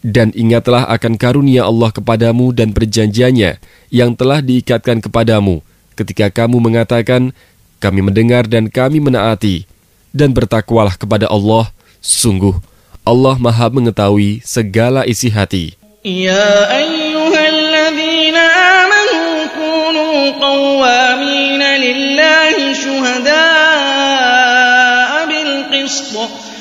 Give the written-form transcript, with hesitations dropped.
Dan ingatlah akan karunia Allah kepadamu dan perjanjiannya yang telah diikatkan kepadamu ketika kamu mengatakan, kami mendengar dan kami menaati. Dan bertakwalah kepada Allah, sungguh Allah Maha mengetahui segala isi hati. Ya ayyuhalladzina amanu kunu qawwamina lillahi syuhada'a bil qisth